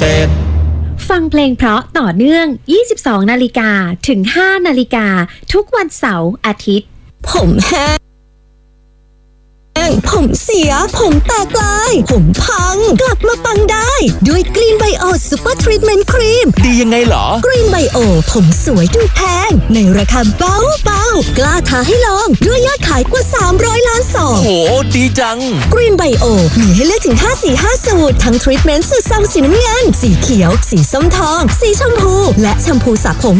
ษฟังเพลงเพราะต่อเนื่อง 22 นาฬิกาถึง 5 นาฬิกาทุกวันเสาร์อาทิตย์ผมแห้งผมเสียผมแตกลายผมพังกลับมาปังได้ด้วยกรีนไบโอซูเปอร์ทรีทเมนต์ครีมดียังไงเหรอกรีนไบโอผมสวยดูแพงในราคาเบากล้าท้าให้ลองด้วยยอดขายกว่า300 ล้านซองโหดีจังกรีนไบโอมีให้เลือกถึง5 สี5สูตรทั้งทรีทเมนต์สูตรซองสีน้ำเงินสีเขียวสีส้มทองสีชมพูและแชมพูสระผม